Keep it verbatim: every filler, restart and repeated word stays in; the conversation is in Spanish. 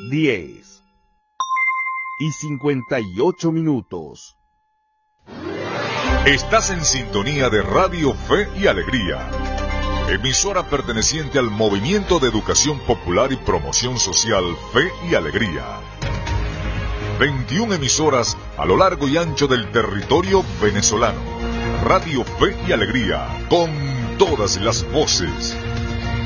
diez y cincuenta y ocho minutos. Estás en sintonía de Radio Fe y Alegría, emisora perteneciente al Movimiento de Educación Popular y Promoción Social Fe y Alegría. veintiuna emisoras a lo largo y ancho del territorio venezolano. Radio Fe y Alegría, con todas las voces.